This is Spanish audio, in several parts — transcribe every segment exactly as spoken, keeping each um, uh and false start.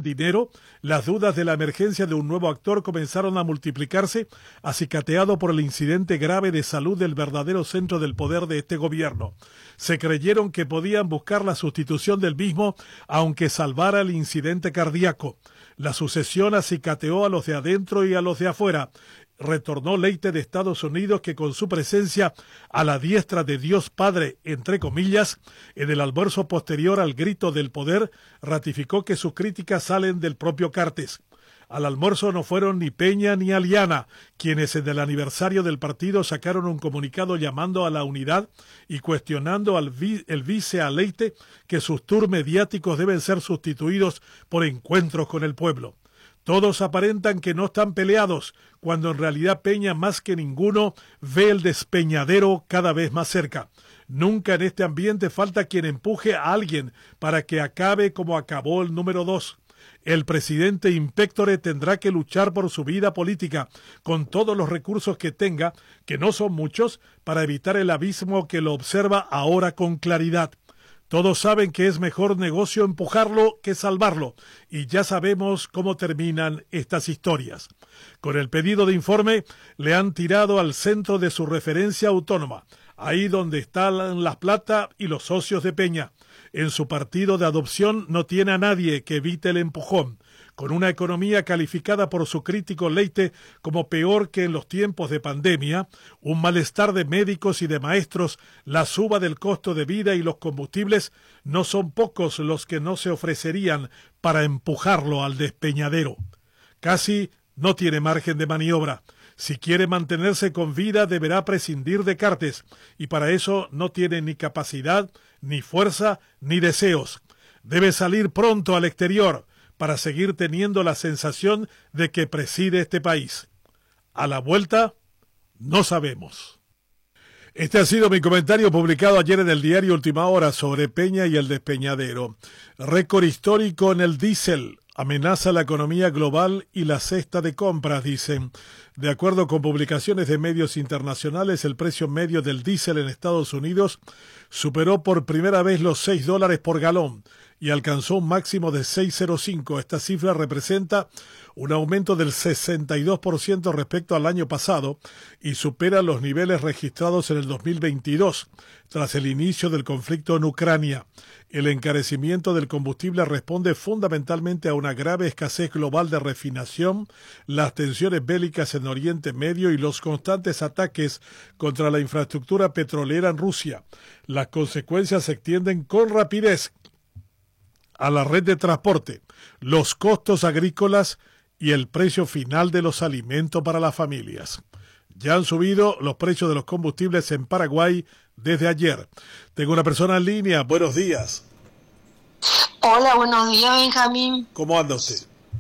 dinero, las dudas de la emergencia de un nuevo actor comenzaron a multiplicarse, acicateado por el incidente grave de salud del verdadero centro del poder de este gobierno. Se creyeron que podían buscar la sustitución del mismo, aunque salvara el incidente cardíaco. La sucesión acicateó a los de adentro y a los de afuera. Retornó Leite de Estados Unidos, que con su presencia a la diestra de Dios Padre, entre comillas, en el almuerzo posterior al grito del poder, ratificó que sus críticas salen del propio Cartes. Al almuerzo no fueron ni Peña ni Aliana, quienes en el aniversario del partido sacaron un comunicado llamando a la unidad y cuestionando al vi el vice a Leite que sus tours mediáticos deben ser sustituidos por encuentros con el pueblo. Todos aparentan que no están peleados, cuando en realidad Peña más que ninguno ve el despeñadero cada vez más cerca. Nunca en este ambiente falta quien empuje a alguien para que acabe como acabó el número dos. El presidente Impectore tendrá que luchar por su vida política, con todos los recursos que tenga, que no son muchos, para evitar el abismo que lo observa ahora con claridad. Todos saben que es mejor negocio empujarlo que salvarlo, y ya sabemos cómo terminan estas historias. Con el pedido de informe le han tirado al centro de su referencia autónoma, ahí donde están las plata y los socios de Peña. En su partido de adopción no tiene a nadie que evite el empujón. Con una economía calificada por su crítico Leite como peor que en los tiempos de pandemia, un malestar de médicos y de maestros, la suba del costo de vida y los combustibles, no son pocos los que no se ofrecerían para empujarlo al despeñadero. Casi no tiene margen de maniobra. Si quiere mantenerse con vida, deberá prescindir de Cartes, y para eso no tiene ni capacidad, ni fuerza, ni deseos. Debe salir pronto al exterior, para seguir teniendo la sensación de que preside este país. A la vuelta, no sabemos. Este ha sido mi comentario publicado ayer en el diario Última Hora sobre Peña y el despeñadero. Récord histórico en el diésel. Amenaza la economía global y la cesta de compras, dicen. De acuerdo con publicaciones de medios internacionales, el precio medio del diésel en Estados Unidos superó por primera vez los seis dólares por galón y alcanzó un máximo de seis coma cero cinco. Esta cifra representa un aumento del sesenta y dos por ciento respecto al año pasado y supera los niveles registrados en el dos mil veintidós, tras el inicio del conflicto en Ucrania. El encarecimiento del combustible responde fundamentalmente a una grave escasez global de refinación, las tensiones bélicas en Oriente Medio y los constantes ataques contra la infraestructura petrolera en Rusia. Las consecuencias se extienden con rapidez a la red de transporte, los costos agrícolas y el precio final de los alimentos para las familias. Ya han subido los precios de los combustibles en Paraguay desde ayer. Tengo una persona en línea. Buenos días. Hola, buenos días, Benjamín. ¿Cómo anda usted?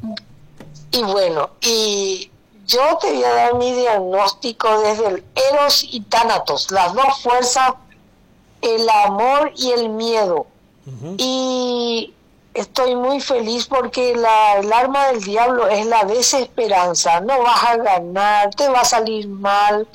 Y bueno, y yo te voy a dar mi diagnóstico desde el Eros y Tánatos, las dos fuerzas, el amor y el miedo. Uh-huh. Y estoy muy feliz porque la, el arma del diablo es la desesperanza. No vas a ganar, te va a salir mal.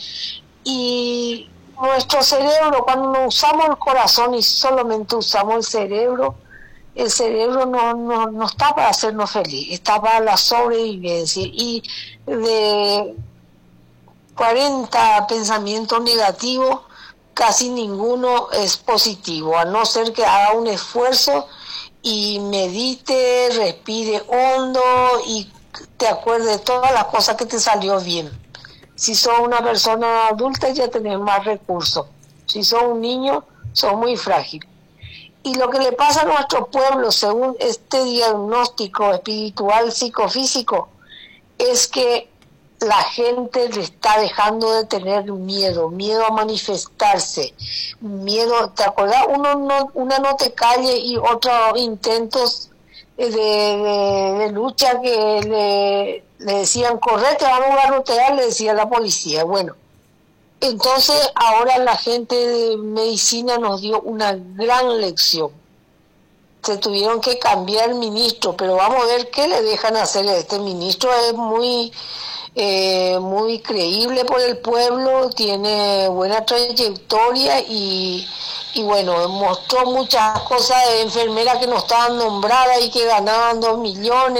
Y nuestro cerebro, cuando no usamos el corazón y solamente usamos el cerebro, el cerebro no, no, no está para hacernos feliz, está para la sobrevivencia. Y de cuarenta pensamientos negativos, casi ninguno es positivo, a no ser que haga un esfuerzo y medite, respire hondo y te acuerdes de todas las cosas que te salió bien. Si sos una persona adulta ya tenés más recursos. Si sos un niño, sos muy frágil. Y lo que le pasa a nuestro pueblo, según este diagnóstico espiritual psicofísico, es que la gente le está dejando de tener miedo, miedo a manifestarse, miedo, ¿te acordás? Uno no, una no te calle y otros intentos de, de, de lucha que le, le decían, corre, te vamos a garrotear, le decía la policía. Bueno, entonces ahora la gente de medicina nos dio una gran lección. Se tuvieron que cambiar el ministro, pero vamos a ver qué le dejan hacer a este ministro. Es muy eh, muy creíble por el pueblo, tiene buena trayectoria y, y bueno, mostró muchas cosas de enfermeras que no estaban nombradas y que ganaban dos millones.